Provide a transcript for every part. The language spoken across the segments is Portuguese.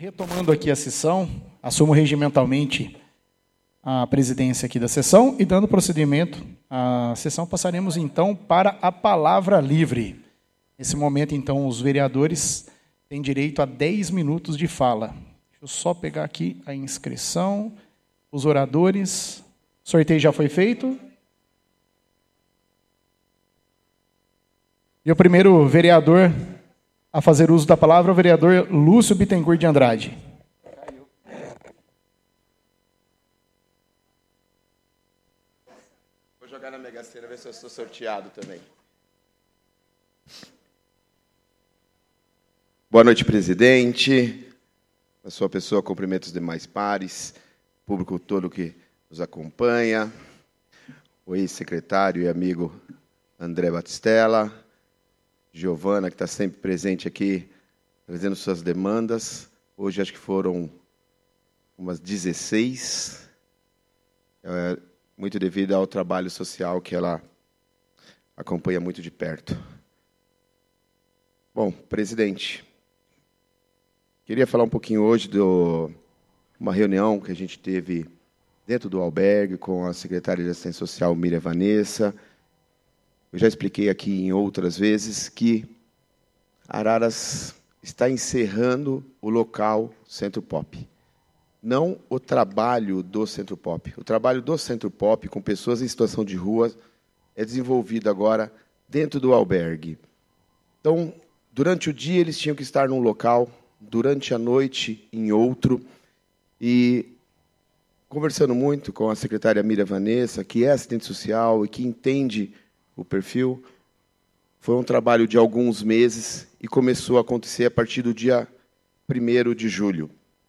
Retomando aqui a sessão, assumo regimentalmente a presidência aqui da sessão e, dando procedimento à sessão, passaremos então para a palavra livre. Nesse momento, então, os vereadores têm direito a 10 minutos de fala. Deixa eu só pegar aqui a inscrição, os oradores. O sorteio já foi feito. E o primeiro vereador a fazer uso da palavra é o vereador Lúcio Bittencourt de Andrade. Vou jogar na Mega Sena, ver se eu sou sorteado também. Boa noite, presidente. A sua pessoa, cumprimento os demais pares, público todo que nos acompanha, o ex-secretário e amigo André Batistella, Giovana, que está sempre presente aqui, trazendo suas demandas. Hoje acho que foram umas 16, muito devido ao trabalho social que ela acompanha muito de perto. Bom, presidente, queria falar um pouquinho hoje de uma reunião que a gente teve dentro do albergue com a secretária de Assistência Social, Miriam Vanessa. Eu já expliquei aqui em outras vezes que Araras está encerrando o local Centro Pop. Não o trabalho do Centro Pop. O trabalho do Centro Pop com pessoas em situação de rua é desenvolvido agora dentro do albergue. Então, durante o dia eles tinham que estar num local, durante a noite em outro. E conversando muito com a secretária Miriam Vanessa, que é assistente social e que entende o perfil, foi um trabalho de alguns meses e começou a acontecer a partir do dia 1º de julho.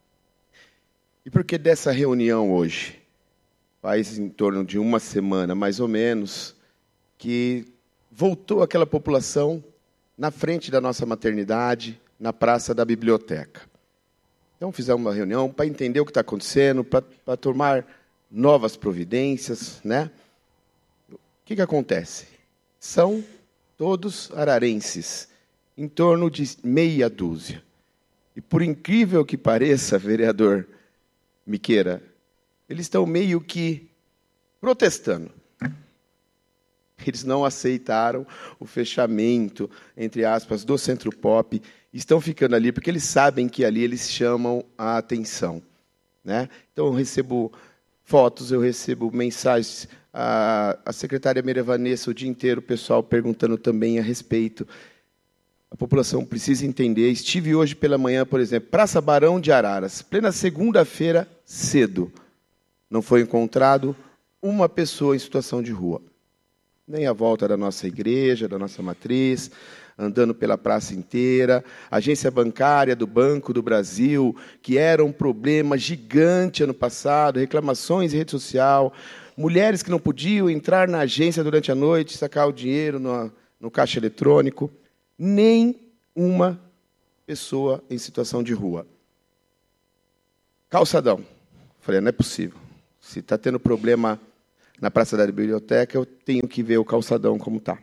E por que dessa reunião hoje? Faz em torno de uma semana, mais ou menos, que voltou aquela população na frente da nossa maternidade, na Praça da Biblioteca. Então, fizemos uma reunião para entender o que está acontecendo, para tomar novas providências, né? O que acontece? São todos ararenses, em torno de meia dúzia. E, por incrível que pareça, vereador Miqueira, eles estão meio que protestando. Eles não aceitaram o fechamento, entre aspas, do Centro Pop. Estão ficando ali porque eles sabem que ali eles chamam a atenção, né? Então, eu recebo fotos, eu recebo mensagens. A secretária Miriam Vanessa, o dia inteiro, o pessoal perguntando também a respeito. A população precisa entender. Estive hoje pela manhã, por exemplo, Praça Barão de Araras, plena segunda-feira, cedo. Não foi encontrado uma pessoa em situação de rua. Nem à volta da nossa igreja, da nossa matriz, andando pela praça inteira. Agência bancária do Banco do Brasil, que era um problema gigante ano passado, reclamações em rede social, mulheres que não podiam entrar na agência durante a noite, sacar o dinheiro no caixa eletrônico. Nem uma pessoa em situação de rua. Calçadão. Falei, não é possível. Se está tendo problema na Praça da Biblioteca, eu tenho que ver o calçadão como está.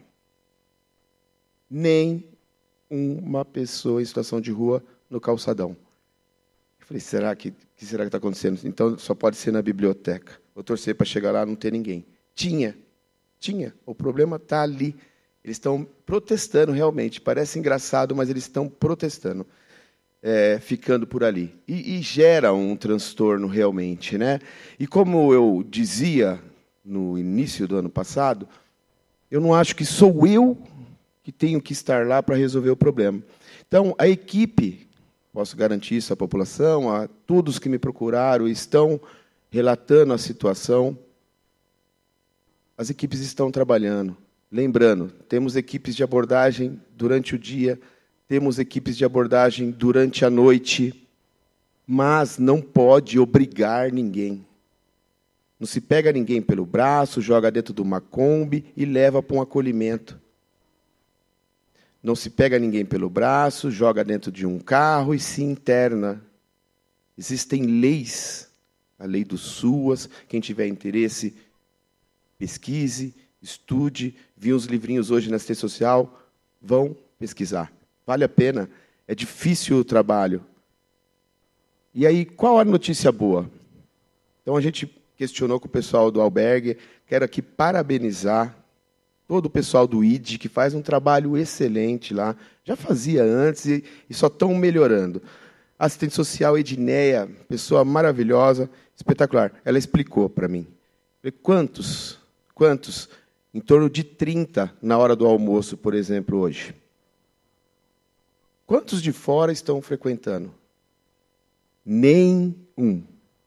Nem uma pessoa em situação de rua no calçadão. Eu falei, será que está acontecendo? Então, só pode ser na biblioteca. Vou torcer para chegar lá e não ter ninguém. Tinha. O problema está ali. Eles estão protestando realmente. Parece engraçado, mas eles estão protestando, ficando por ali. E gera um transtorno realmente, né? E como eu dizia no início do ano passado, eu não acho que sou eu que tenho que estar lá para resolver o problema. Então, a equipe, posso garantir isso à população, a todos que me procuraram, estão relatando a situação. As equipes estão trabalhando. Lembrando, temos equipes de abordagem durante o dia, temos equipes de abordagem durante a noite, mas não pode obrigar ninguém. Não se pega ninguém pelo braço, joga dentro de uma Kombi e leva para um acolhimento. Não se pega ninguém pelo braço, joga dentro de um carro e se interna. Existem leis, a lei do SUAS, quem tiver interesse, pesquise, estude, vi uns livrinhos hoje na assistência social, vão pesquisar. Vale a pena, é difícil o trabalho. E aí, qual a notícia boa? Então, a gente questionou com o pessoal do albergue. Quero aqui parabenizar todo o pessoal do ID, que faz um trabalho excelente lá. Já fazia antes e só estão melhorando. A assistente social Edneia, pessoa maravilhosa, espetacular. Ela explicou para mim. Quantos? Em torno de 30 na hora do almoço, por exemplo, hoje. Quantos de fora estão frequentando? Nenhum.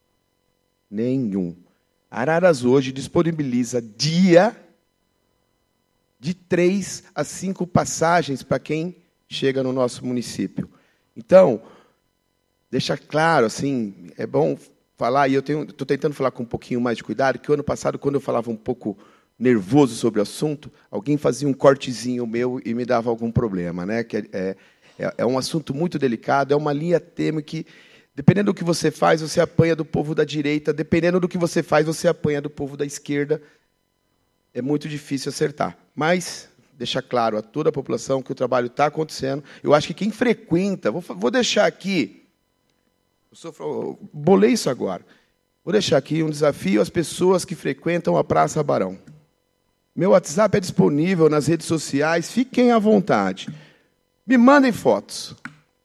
Araras hoje disponibiliza dia de 3 a 5 passagens para quem chega no nosso município. Então, deixar claro, assim, é bom falar, e eu estou tentando falar com um pouquinho mais de cuidado, que o ano passado, quando eu falava um pouco nervoso sobre o assunto, alguém fazia um cortezinho meu e me dava algum problema, né? Que é um assunto muito delicado, é uma linha tênue que, dependendo do que você faz, você apanha do povo da direita, dependendo do que você faz, você apanha do povo da esquerda. É muito difícil acertar. Mas deixar claro a toda a população que o trabalho está acontecendo. Eu acho que quem frequenta, vou deixar aqui, bolei isso agora, vou deixar aqui um desafio às pessoas que frequentam a Praça Barão. Meu WhatsApp é disponível nas redes sociais, fiquem à vontade. Me mandem fotos.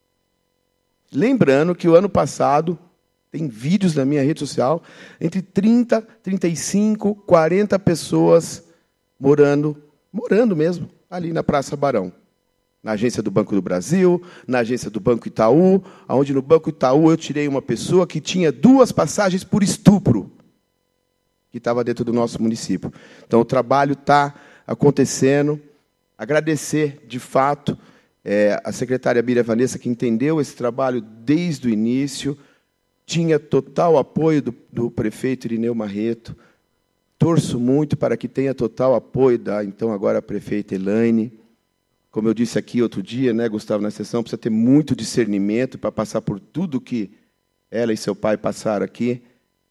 Lembrando que o ano passado, tem vídeos na minha rede social, entre 30, 35, 40 pessoas morando mesmo, ali na Praça Barão. Na agência do Banco do Brasil, na agência do Banco Itaú, onde no Banco Itaú eu tirei uma pessoa que tinha 2 passagens por estupro, que estava dentro do nosso município. Então, o trabalho está acontecendo. Agradecer, de fato, a secretária Miriam Vanessa, que entendeu esse trabalho desde o início, tinha total apoio do prefeito Irineu Marreto. Torço muito para que tenha total apoio da, então, agora, a prefeita Elaine. Como eu disse aqui outro dia, né, Gustavo, na sessão, precisa ter muito discernimento para passar por tudo que ela e seu pai passaram aqui,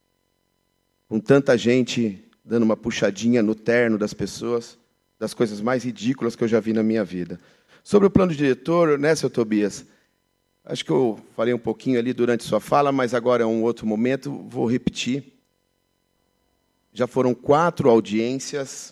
com tanta gente dando uma puxadinha no terno das pessoas, das coisas mais ridículas que eu já vi na minha vida. Sobre o plano diretor, né, seu Tobias? Acho que eu falei um pouquinho ali durante sua fala, mas agora é um outro momento, vou repetir. Já foram 4 audiências.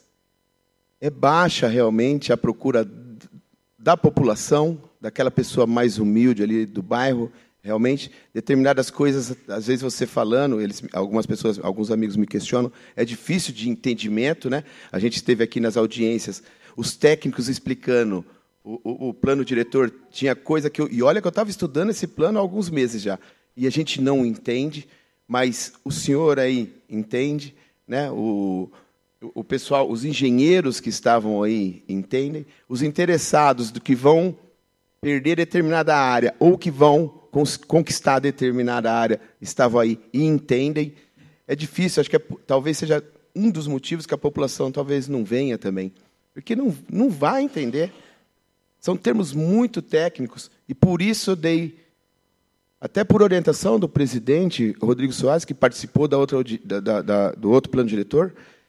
É baixa, realmente, a procura da população, daquela pessoa mais humilde ali do bairro. Realmente, determinadas coisas, às vezes você falando, algumas pessoas, alguns amigos me questionam, é difícil de entendimento, né? A gente esteve aqui nas audiências, os técnicos explicando. O plano diretor tinha coisa que e olha que eu estava estudando esse plano há alguns meses já, e a gente não entende, mas o senhor aí entende, né? O pessoal, os engenheiros que estavam aí entendem, os interessados do que vão perder determinada área ou que vão conquistar determinada área estavam aí e entendem. É difícil, acho que talvez seja um dos motivos que a população talvez não venha também, porque não vai entender. São termos muito técnicos, e por isso eu dei, até por orientação do presidente Rodrigo Soares, que participou do outro plano diretor,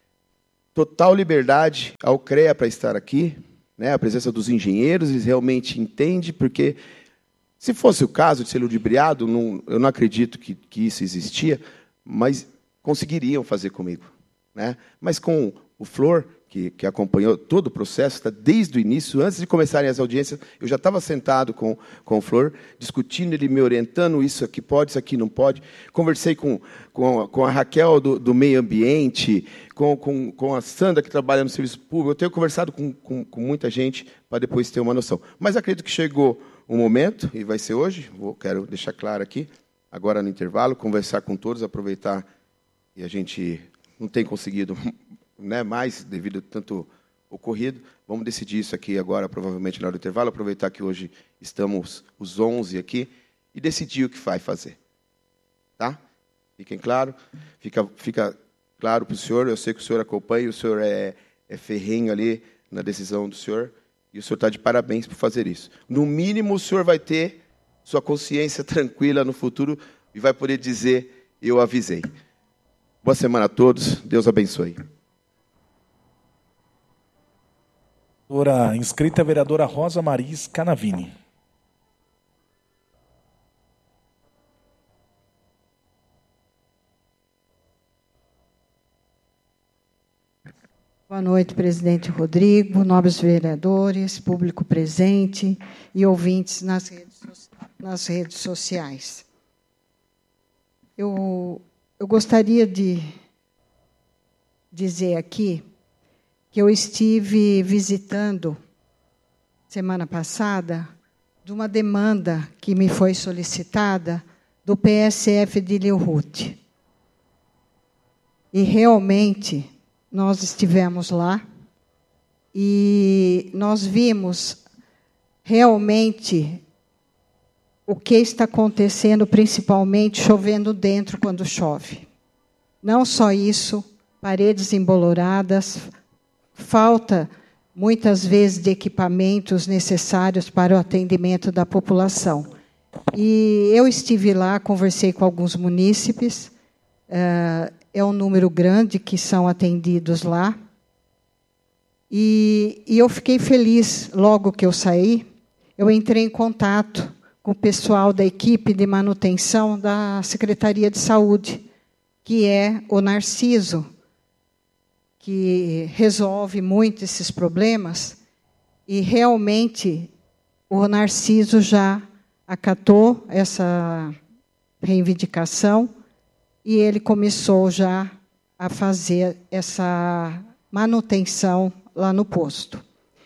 total liberdade ao CREA para estar aqui, né, a presença dos engenheiros, eles realmente entendem, porque, se fosse o caso de ser ludibriado, eu não acredito que isso existia, mas conseguiriam fazer comigo, né? Mas com o Flor, que acompanhou todo o processo, tá, desde o início, antes de começarem as audiências, eu já estava sentado com o Flor, discutindo, ele me orientando, isso aqui pode, isso aqui não pode. Conversei com a Raquel do meio ambiente, com a Sandra, que trabalha no serviço público. Eu tenho conversado com muita gente para depois ter uma noção. Mas acredito que chegou um momento, e vai ser hoje, quero deixar claro aqui, agora no intervalo, conversar com todos, aproveitar, e a gente não tem conseguido, né, mais, devido a tanto ocorrido. Vamos decidir isso aqui agora, provavelmente, na hora do intervalo, aproveitar que hoje estamos os 11 aqui, e decidir o que vai fazer. Tá? Fiquem claro. Fica claro para o senhor, eu sei que o senhor acompanha, o senhor é ferrenho ali na decisão do senhor, e o senhor está de parabéns por fazer isso. No mínimo, o senhor vai ter sua consciência tranquila no futuro e vai poder dizer, eu avisei. Boa semana a todos, Deus abençoe. Inscrita a vereadora Rosa Maris Canavini. Boa noite, presidente Rodrigo, nobres vereadores, público presente e ouvintes nas redes sociais. Eu gostaria de dizer aqui que eu estive visitando, semana passada, de uma demanda que me foi solicitada do PSF de Ilhéus. E, realmente, nós estivemos lá e nós vimos realmente o que está acontecendo, principalmente chovendo dentro quando chove. Não só isso, paredes emboloradas, falta, muitas vezes, de equipamentos necessários para o atendimento da população. E eu estive lá, conversei com alguns munícipes, é um número grande que são atendidos lá. E eu fiquei feliz, logo que eu saí, eu entrei em contato com o pessoal da equipe de manutenção da Secretaria de Saúde, que é o Narciso, que resolve muito esses problemas, e realmente o Narciso já acatou essa reivindicação, e ele começou já a fazer essa manutenção lá no posto.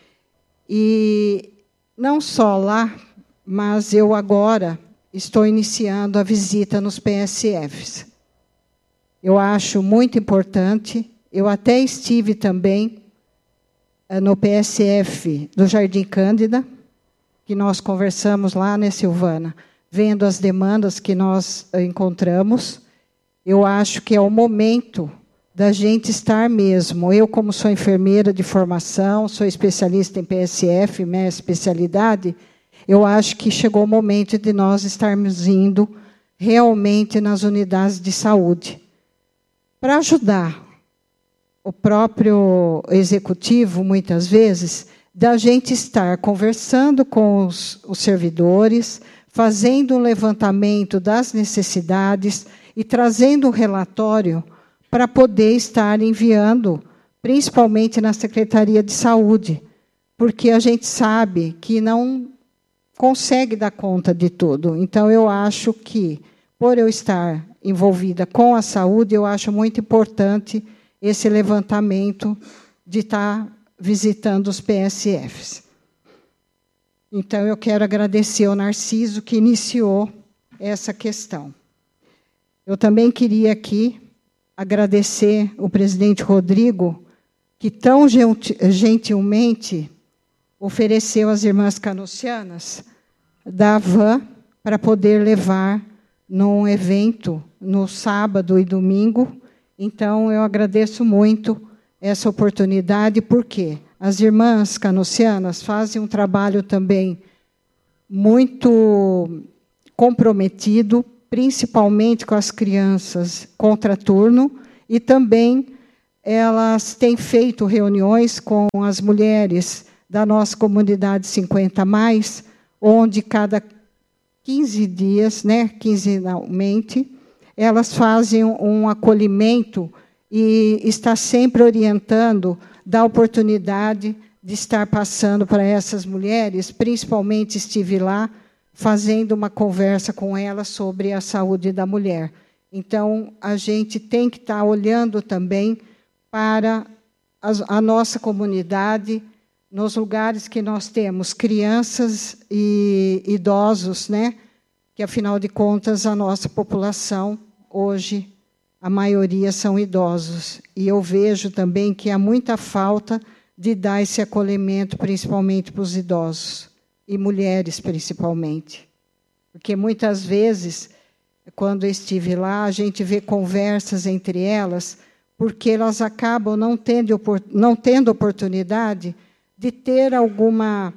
E não só lá, mas eu agora estou iniciando a visita nos PSFs. Eu acho muito importante. Eu até estive também no PSF do Jardim Cândida, que nós conversamos lá, né, Silvana, vendo as demandas que nós encontramos. Eu acho que é o momento da gente estar mesmo. Eu, como sou enfermeira de formação, sou especialista em PSF, minha especialidade, eu acho que chegou o momento de nós estarmos indo realmente nas unidades de saúde para ajudar o próprio executivo, muitas vezes, da gente estar conversando com os servidores, fazendo um levantamento das necessidades e trazendo um relatório para poder estar enviando, principalmente na Secretaria de Saúde, porque a gente sabe que não consegue dar conta de tudo. Então, eu acho que, por eu estar envolvida com a saúde, eu acho muito importante esse levantamento de estar visitando os PSFs. Então, eu quero agradecer ao Narciso, que iniciou essa questão. Eu também queria aqui agradecer o presidente Rodrigo, que tão gentilmente ofereceu às irmãs canossianas da van para poder levar num evento no sábado e domingo. Então, eu agradeço muito essa oportunidade, porque as irmãs canossianas fazem um trabalho também muito comprometido, principalmente com as crianças contraturno, e também elas têm feito reuniões com as mulheres da nossa comunidade 50+, onde cada 15 dias, né, quinzenalmente, elas fazem um acolhimento e está sempre orientando, dá oportunidade de estar passando para essas mulheres. Principalmente estive lá fazendo uma conversa com elas sobre a saúde da mulher. Então, a gente tem que estar olhando também para a nossa comunidade, nos lugares que nós temos crianças e idosos, né? Que, afinal de contas, a nossa população, hoje, a maioria são idosos. E eu vejo também que há muita falta de dar esse acolhimento, principalmente para os idosos, e mulheres, principalmente. Porque, muitas vezes, quando eu estive lá, a gente vê conversas entre elas, porque elas acabam não tendo oportunidade de ter alguma...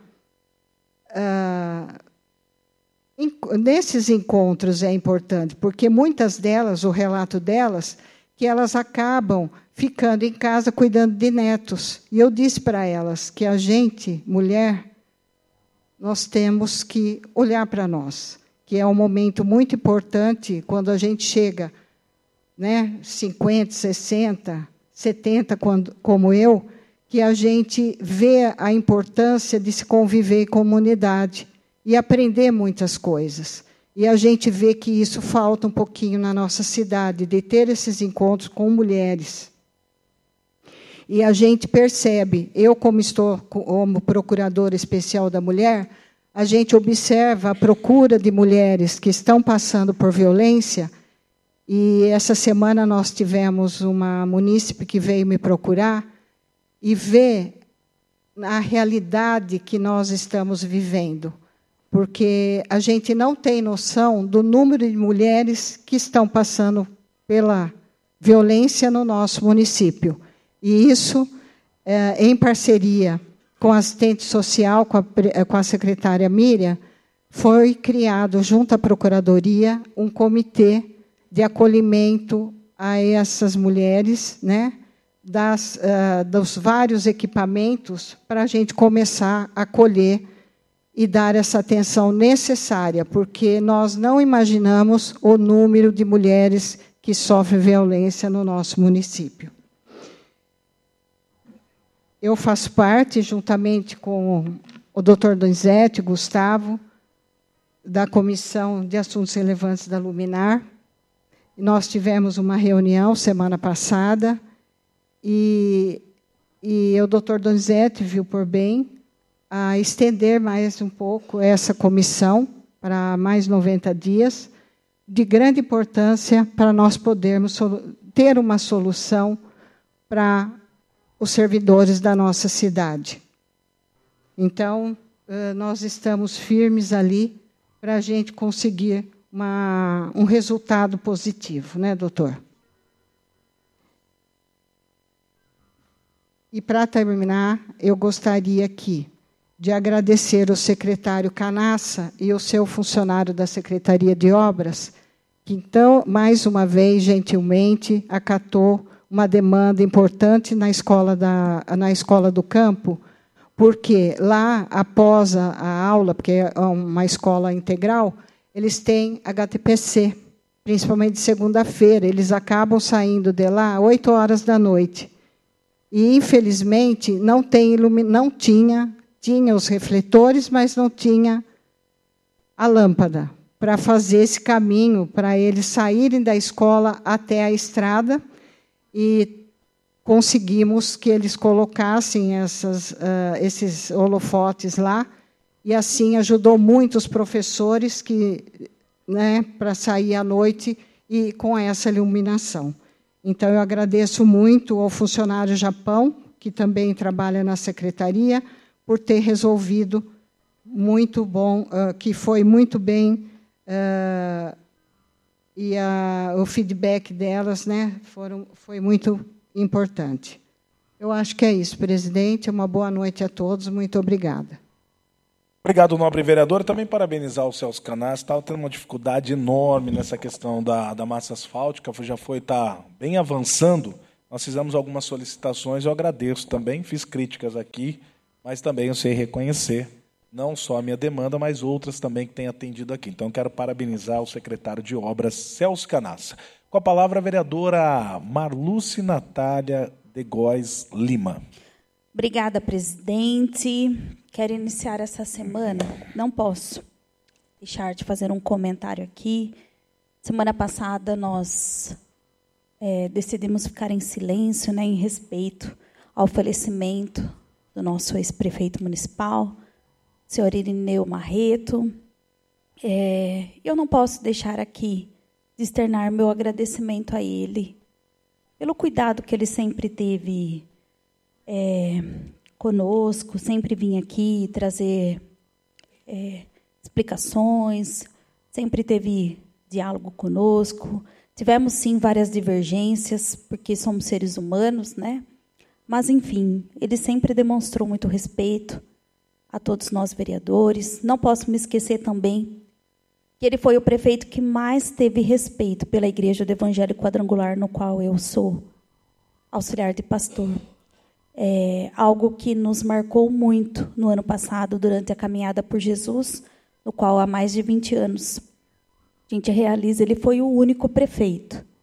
nesses encontros é importante, porque muitas delas, o relato delas, que elas acabam ficando em casa cuidando de netos. E eu disse para elas que a gente, mulher, nós temos que olhar para nós, que é um momento muito importante quando a gente chega, né, 50, 60, 70, como eu, que a gente vê a importância de se conviver em comunidade e aprender muitas coisas. E a gente vê que isso falta um pouquinho na nossa cidade, de ter esses encontros com mulheres. E a gente percebe, eu como estou como procuradora especial da mulher, a gente observa a procura de mulheres que estão passando por violência. E essa semana nós tivemos uma munícipe que veio me procurar e vê a realidade que nós estamos vivendo. Porque a gente não tem noção do número de mulheres que estão passando pela violência no nosso município. E isso, em parceria com a assistente social, com a secretária Miriam, foi criado, junto à Procuradoria, um comitê de acolhimento a essas mulheres, né, dos vários equipamentos, para a gente começar a acolher e dar essa atenção necessária, porque nós não imaginamos o número de mulheres que sofrem violência no nosso município. Eu faço parte, juntamente com o doutor Donizete, Gustavo, da Comissão de Assuntos Relevantes da Luminar. Nós tivemos uma reunião semana passada e o doutor Donizete viu por bem a estender mais um pouco essa comissão para mais 90 dias, de grande importância para nós podermos ter uma solução para os servidores da nossa cidade. Então, nós estamos firmes ali para a gente conseguir um resultado positivo, né, doutor? E, para terminar, eu gostaria aqui de agradecer ao secretário Canassa e ao seu funcionário da Secretaria de Obras, que, então, mais uma vez, gentilmente, acatou uma demanda importante na escola do campo, porque lá, após a aula, porque é uma escola integral, eles têm HTPC, principalmente de segunda-feira. Eles acabam saindo de lá às 8 horas da noite. E, infelizmente, não tinha os refletores, mas não tinha a lâmpada para fazer esse caminho, para eles saírem da escola até a estrada, e conseguimos que eles colocassem esses holofotes lá, e assim ajudou muito os professores para sair à noite e com essa iluminação. Então, eu agradeço muito ao funcionário Japão, que também trabalha na secretaria, por ter resolvido muito bom, que foi muito bem, e o feedback delas, né, foi muito importante. Eu acho que é isso, presidente. Uma boa noite a todos. Muito obrigada. Obrigado, nobre vereador. Também parabenizar o Celso Canassa. Estava tendo uma dificuldade enorme nessa questão da massa asfáltica, já está bem avançando. Nós fizemos algumas solicitações, eu agradeço também, fiz críticas aqui, mas também eu sei reconhecer, não só a minha demanda, mas outras também que têm atendido aqui. Então, quero parabenizar o secretário de Obras, Celso Canassa. Com a palavra, a vereadora Marluce Natália de Góes Lima. Obrigada, presidente. Quero iniciar essa semana. Não posso deixar de fazer um comentário aqui. Semana passada, nós decidimos ficar em silêncio, né, em respeito ao falecimento do nosso ex-prefeito municipal, senhor Irineu Marreto. Eu não posso deixar aqui de externar meu agradecimento a ele, pelo cuidado que ele sempre teve conosco, sempre vinha aqui trazer explicações, sempre teve diálogo conosco. Tivemos, sim, várias divergências, porque somos seres humanos, né? Mas, enfim, ele sempre demonstrou muito respeito a todos nós, vereadores. Não posso me esquecer também que ele foi o prefeito que mais teve respeito pela Igreja do Evangelho Quadrangular, no qual eu sou auxiliar de pastor. Algo que nos marcou muito no ano passado, durante a Caminhada por Jesus, no qual há mais de 20 anos a gente realiza. Ele foi o único prefeito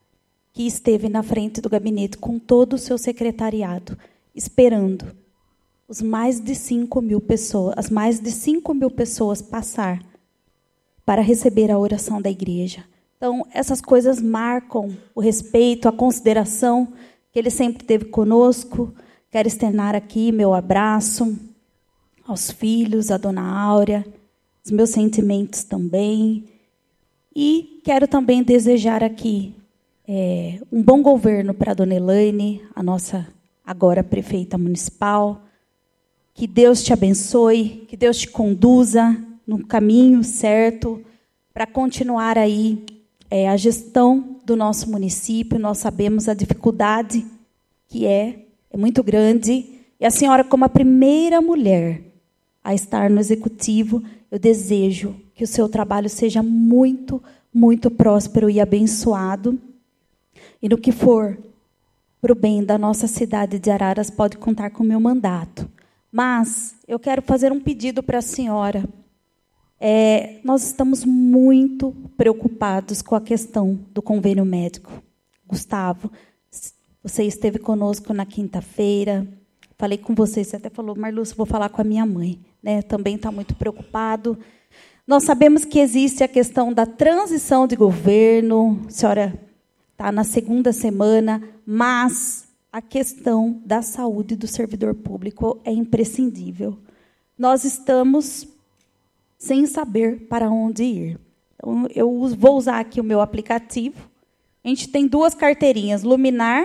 que esteve na frente do gabinete com todo o seu secretariado, esperando as mais de 5 mil pessoas passar para receber a oração da igreja. Então, essas coisas marcam o respeito, a consideração que ele sempre teve conosco. Quero externar aqui meu abraço aos filhos, à dona Áurea, os meus sentimentos também. E quero também desejar aqui um bom governo para a dona Elaine, a nossa agora prefeita municipal. Que Deus te abençoe, que Deus te conduza no caminho certo para continuar aí a gestão do nosso município. Nós sabemos a dificuldade que é muito grande. E a senhora, como a primeira mulher a estar no executivo, eu desejo que o seu trabalho seja muito, muito próspero e abençoado. E no que for para o bem da nossa cidade de Araras, pode contar com o meu mandato. Mas eu quero fazer um pedido para a senhora. Nós estamos muito preocupados com a questão do convênio médico. Gustavo, você esteve conosco na quinta-feira. Falei com você, você até falou, Marlúcia, vou falar com a minha mãe. Também está muito preocupado. Nós sabemos que existe a questão da transição de governo. A senhora está na segunda semana, mas a questão da saúde do servidor público é imprescindível. Nós estamos sem saber para onde ir. Então, eu vou usar aqui o meu aplicativo. A gente tem 2 carteirinhas, Luminar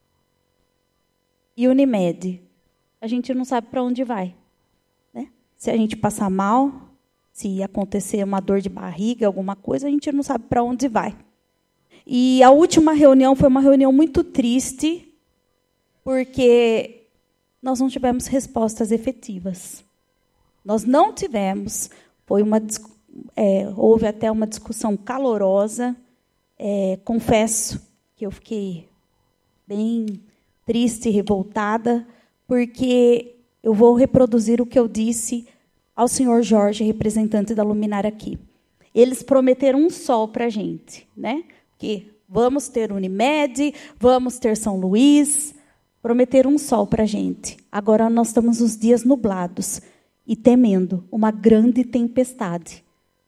e Unimed. A gente não sabe para onde vai. Se a gente passar mal, se acontecer uma dor de barriga, alguma coisa, a gente não sabe para onde vai. E a última reunião foi uma reunião muito triste, porque nós não tivemos respostas efetivas. Nós não tivemos. Houve até uma discussão calorosa. Confesso que eu fiquei bem triste e revoltada, porque eu vou reproduzir o que eu disse ao senhor Jorge, representante da Luminar aqui. Eles prometeram um sol para a gente, que vamos ter Unimed, vamos ter São Luís, prometeram um sol para a gente. Agora nós estamos nos dias nublados e temendo uma grande tempestade.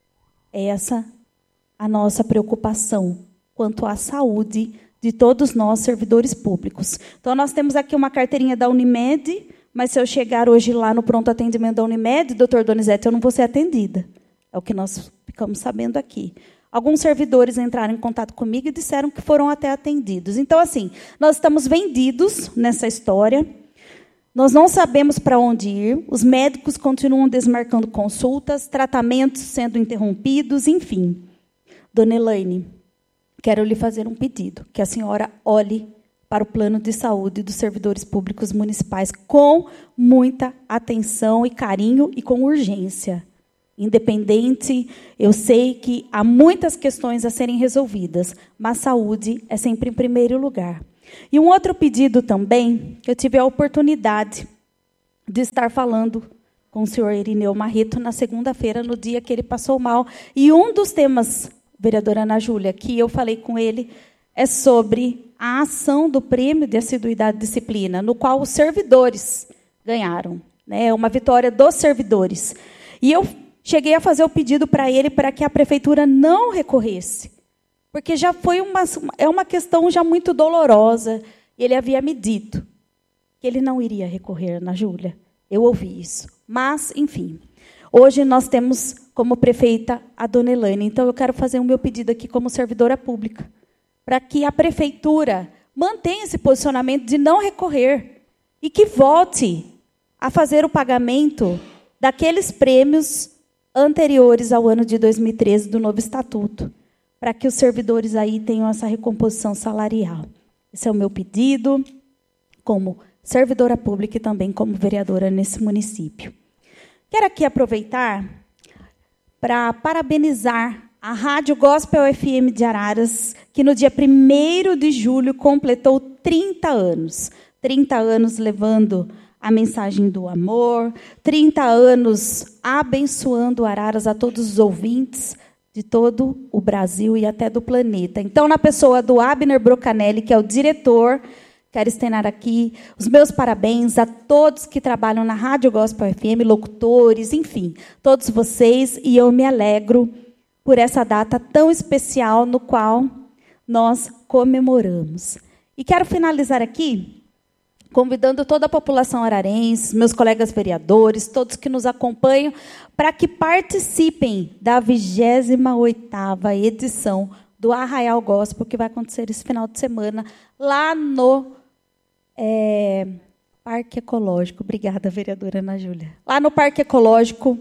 É essa a nossa preocupação quanto à saúde de todos nós, servidores públicos. Então, nós temos aqui uma carteirinha da Unimed, mas se eu chegar hoje lá no pronto atendimento da Unimed, doutor Donizete, eu não vou ser atendida. É o que nós ficamos sabendo aqui. Alguns servidores entraram em contato comigo e disseram que foram até atendidos. Então, assim, nós estamos vendidos nessa história. Nós não sabemos para onde ir. Os médicos continuam desmarcando consultas, tratamentos sendo interrompidos, enfim. Dona Elaine, quero lhe fazer um pedido, que a senhora olhe para o plano de saúde dos servidores públicos municipais com muita atenção e carinho e com urgência. Independente, eu sei que há muitas questões a serem resolvidas, mas saúde é sempre em primeiro lugar. E um outro pedido também, que eu tive a oportunidade de estar falando com o senhor Irineu Marreto na segunda-feira, no dia que ele passou mal. E um dos temas, vereadora Ana Júlia, que eu falei com ele, é sobre a ação do Prêmio de Assiduidade e Disciplina, no qual os servidores ganharam. É uma vitória dos servidores. E eu cheguei a fazer o pedido para ele para que a prefeitura não recorresse, porque já foi uma questão já muito dolorosa. Ele havia me dito que ele não iria recorrer, Ana Júlia. Eu ouvi isso. Mas, enfim, hoje nós temos como prefeita a dona Elaine. Então, eu quero fazer o meu pedido aqui como servidora pública, para que a prefeitura mantenha esse posicionamento de não recorrer e que volte a fazer o pagamento daqueles prêmios anteriores ao ano de 2013 do novo estatuto, para que os servidores aí tenham essa recomposição salarial. Esse é o meu pedido, como servidora pública e também como vereadora nesse município. Quero aqui aproveitar para parabenizar a Rádio Gospel FM de Araras, que no dia 1º de julho completou 30 anos. 30 anos levando a mensagem do amor, 30 anos abençoando Araras a todos os ouvintes de todo o Brasil e até do planeta. Então, na pessoa do Abner Brocanelli, que é o diretor, quero estender aqui os meus parabéns a todos que trabalham na Rádio Gospel FM, locutores, enfim, todos vocês, e eu me alegro por essa data tão especial no qual nós comemoramos. E quero finalizar aqui convidando toda a população ararense, meus colegas vereadores, todos que nos acompanham, para que participem da 28ª edição do Arraial Gospel, que vai acontecer esse final de semana, lá no Parque Ecológico. Obrigada, vereadora Ana Júlia. Lá no Parque Ecológico,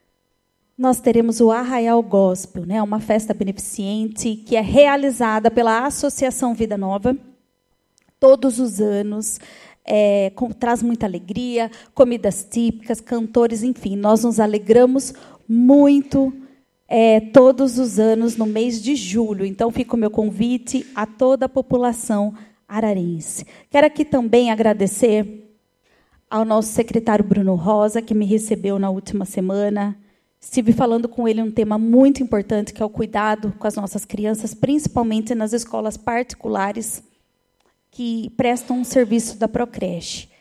nós teremos o Arraial Gospel, né, uma festa beneficente que é realizada pela Associação Vida Nova, todos os anos, traz muita alegria, comidas típicas, cantores, enfim, nós nos alegramos muito todos os anos no mês de julho. Então, fica o meu convite a toda a população ararense. Quero aqui também agradecer ao nosso secretário Bruno Rosa, que me recebeu na última semana. Estive falando com ele um tema muito importante, que é o cuidado com as nossas crianças, principalmente nas escolas particulares, que prestam um serviço da Procreche.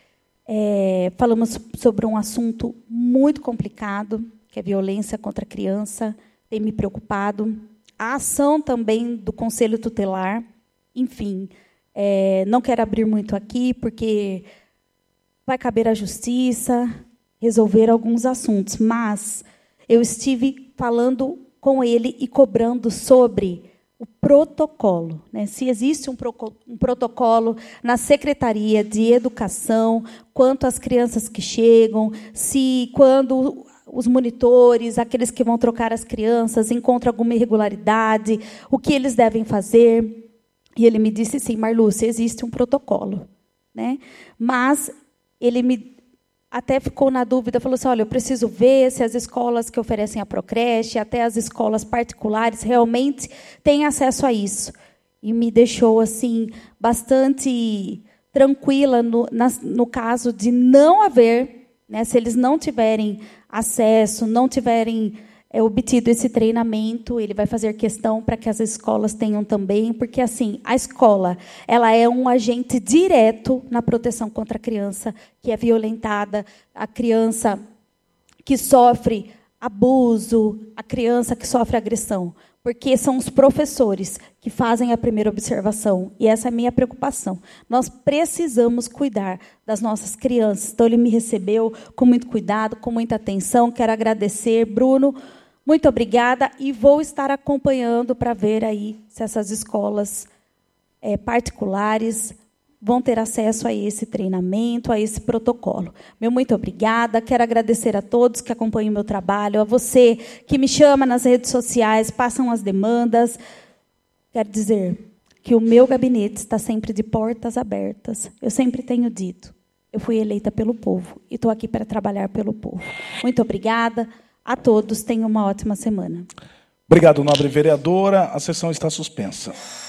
Falamos sobre um assunto muito complicado, que é violência contra a criança, tem me preocupado. A ação também do Conselho Tutelar, enfim, não quero abrir muito aqui, porque vai caber à Justiça resolver alguns assuntos, mas eu estive falando com ele e cobrando sobre o protocolo, né? Se existe um protocolo na Secretaria de Educação quanto às crianças que chegam, se quando os monitores, aqueles que vão trocar as crianças, encontram alguma irregularidade, o que eles devem fazer. E ele me disse, sim, Marlúcia, existe um protocolo, né? Mas ele até ficou na dúvida, falou assim, olha, eu preciso ver se as escolas que oferecem a Procreche, até as escolas particulares, realmente têm acesso a isso. E me deixou assim bastante tranquila no caso de não haver, né, se eles não tiverem acesso, não tiverem obtido esse treinamento, ele vai fazer questão para que as escolas tenham também, porque assim, a escola, ela é um agente direto na proteção contra a criança que é violentada, a criança que sofre abuso, a criança que sofre agressão, porque são os professores que fazem a primeira observação, e essa é a minha preocupação. Nós precisamos cuidar das nossas crianças. Então, ele me recebeu com muito cuidado, com muita atenção. Quero agradecer, Bruno, muito obrigada, e vou estar acompanhando para ver aí se essas escolas particulares vão ter acesso a esse treinamento, a esse protocolo. Meu muito obrigada, quero agradecer a todos que acompanham o meu trabalho, a você que me chama nas redes sociais, passam as demandas. Quero dizer que o meu gabinete está sempre de portas abertas. Eu sempre tenho dito, eu fui eleita pelo povo e estou aqui para trabalhar pelo povo. Muito obrigada a todos, tenham uma ótima semana. Obrigado, nobre vereadora. A sessão está suspensa.